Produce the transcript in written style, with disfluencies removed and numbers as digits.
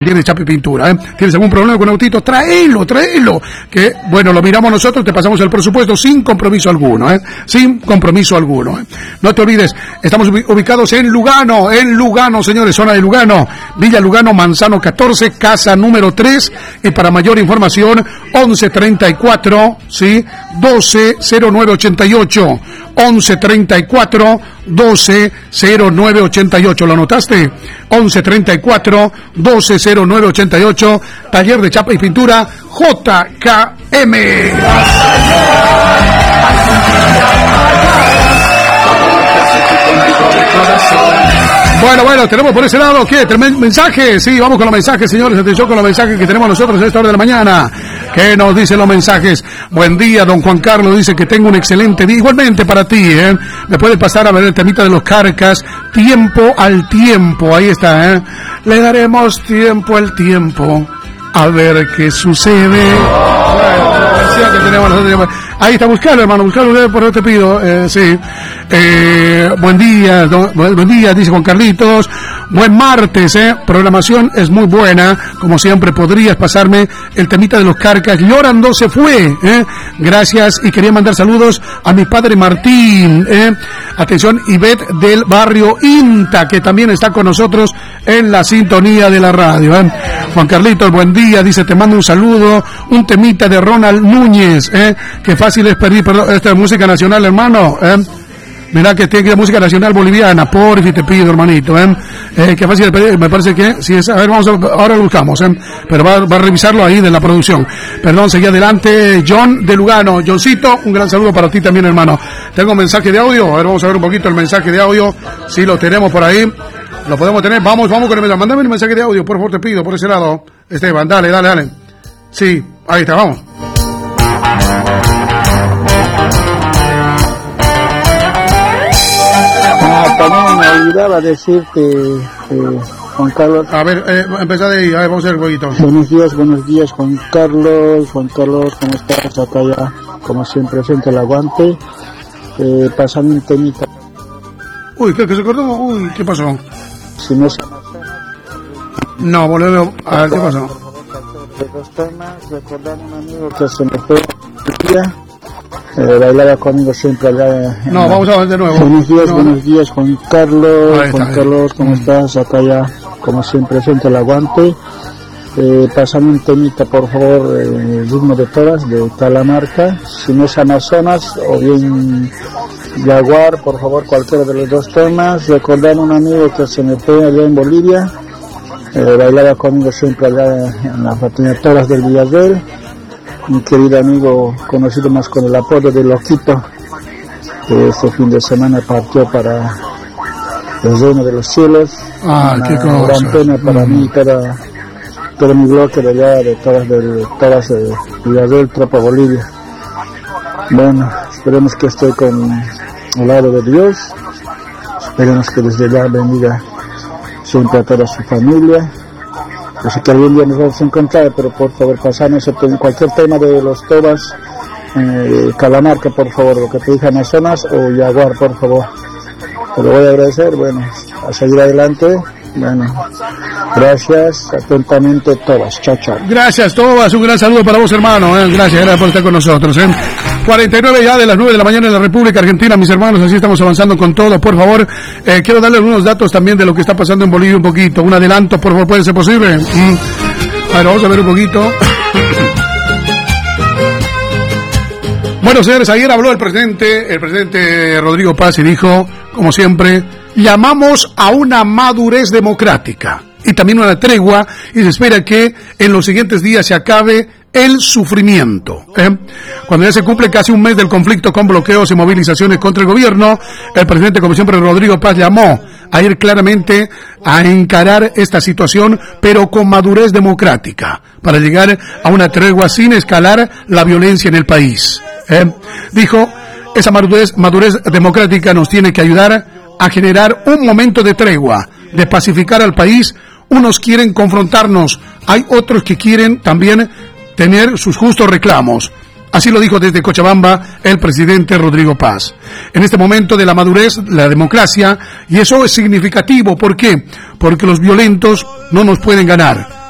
Tiene Chapa y Pintura, ¿Tienes algún problema con autito? Tráelo, que bueno, lo miramos nosotros, te pasamos el presupuesto sin compromiso alguno, sin compromiso alguno, No te olvides, estamos ubicados en Lugano, señores, zona de Lugano, Villa Lugano, Manzano 14, casa número 3, y para mayor información, 1134, 120988, 1134, 120988, ¿lo anotaste? 1134, 120988, taller de chapa y pintura, JKM. Bueno, tenemos por ese lado, ¿qué? ¿Mensajes? Sí, vamos con los mensajes, señores, atención con los mensajes que tenemos nosotros a esta hora de la mañana. ¿Qué nos dicen los mensajes? Buen día, don Juan Carlos, dice que tengo un excelente día, igualmente para ti, me puede pasar a ver el temita de los Carcas, tiempo al tiempo, ahí está, le daremos tiempo al tiempo, a ver qué sucede. Bueno, que tenemos, ahí está, buscalo, hermano, buscalo, por eso te pido, sí. Buen día, dice Juan Carlitos. Buen martes, programación es muy buena, como siempre. Podrías pasarme el temita de los Carcas. Llorando se fue, gracias, y quería mandar saludos a mi padre Martín, atención, Ivette del barrio Inta, que también está con nosotros en la sintonía de la radio, Juan Carlitos, buen día, dice, te mando un saludo, un temita de Ronald Núñez, que fácil es pedir, perdón, esta es música nacional, hermano, Mirá que tiene que ser música nacional boliviana, porfi te pido, hermanito, que fácil de pedir, me parece que, si es, a ver, ahora lo buscamos, pero va a revisarlo ahí de la producción. Perdón, seguí adelante, John de Lugano. Johncito, un gran saludo para ti también, hermano. Tengo un mensaje de audio, a ver, vamos a ver un poquito el mensaje de audio, si lo tenemos por ahí, lo podemos tener, vamos con el mensaje, mándame el mensaje de audio, por favor, te pido, por ese lado, Esteban, dale. Sí, ahí está, vamos. También me olvidaba decirte, Juan Carlos. A ver, empezá de ahí, a ver, vamos a hacer el jueguito. Buenos días, Juan Carlos, ¿cómo estás? Acá ya, como siempre, frente al aguante, pasando un temita. Uy, ¿qué se cortó? Uy, ¿qué pasó? Si no se... No, volvemos, a ver, ¿qué pasó? Los temas, recordar un amigo que se me fue el día. Bailaba conmigo siempre allá. No, vamos a ver de nuevo. Buenos días, Juan Carlos, ¿cómo estás? Acá ya, como siempre, frente al aguante. Pasame un temita, por favor, ritmo de toras de Talamarca, si no es Amazonas o bien Jaguar, por favor, cualquiera de los dos temas. Recordar un amigo que se me fue allá en Bolivia, bailaba conmigo siempre allá en la patina Toras del Villarreal. Mi querido amigo, conocido más con el apodo de Loquito, que este fin de semana partió para el reino de los cielos. Qué cosa. Gran pena para mí, todo mi bloque de allá, de Toras de Villarreal, Tropa Bolivia. Bueno, esperemos que esté con el lado de Dios, esperemos que desde allá bendiga siempre a toda su familia. Yo sé que algún día nos vamos a encontrar, pero por favor pasarnos cualquier tema de los Toras, Calamarca, por favor, lo que te dije, Amazonas o Jaguar, por favor. Te lo voy a agradecer, bueno, a seguir adelante. Bueno, gracias, atentamente Tobas, chao. Gracias Tobas, un gran saludo para vos, hermano, gracias por estar con nosotros. 49 ya de las 9 de la mañana en la República Argentina, mis hermanos, así estamos avanzando con todo. Por favor, quiero darle algunos datos también de lo que está pasando en Bolivia un poquito, un adelanto, por favor, ¿puede ser posible? Bueno, vamos a ver un poquito. Bueno, señores, ayer habló el presidente Rodrigo Paz, y dijo, como siempre, llamamos a una madurez democrática y también una tregua, y se espera que en los siguientes días se acabe el sufrimiento. Cuando ya se cumple casi un mes del conflicto con bloqueos y movilizaciones contra el gobierno, el presidente, como siempre, Rodrigo Paz, llamó a ir claramente a encarar esta situación, pero con madurez democrática, para llegar a una tregua sin escalar la violencia en el país. Dijo, esa madurez democrática nos tiene que ayudar a generar un momento de tregua, de pacificar al país. Unos quieren confrontarnos, hay otros que quieren también tener sus justos reclamos. Así lo dijo desde Cochabamba el presidente Rodrigo Paz. En este momento de la madurez, la democracia, y eso es significativo. ¿Por qué? Porque los violentos no nos pueden ganar.